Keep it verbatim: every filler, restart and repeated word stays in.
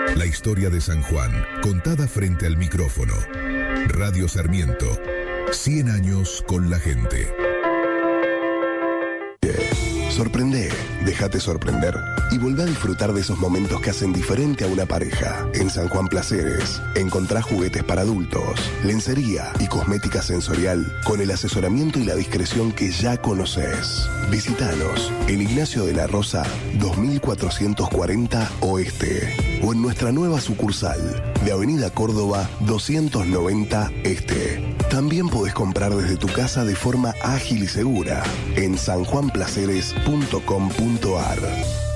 La historia de San Juan, contada frente al micrófono. Radio Sarmiento, cien años con la gente. Sorprende, déjate sorprender y volvé a disfrutar de esos momentos que hacen diferente a una pareja. En San Juan Placeres encontrás juguetes para adultos, lencería y cosmética sensorial con el asesoramiento y la discreción que ya conoces. Visítanos en Ignacio de la Rosa dos mil cuatrocientos cuarenta Oeste o en nuestra nueva sucursal de Avenida Córdoba doscientos noventa Este. También podés comprar desde tu casa de forma ágil y segura en san juan placeres punto com punto ar.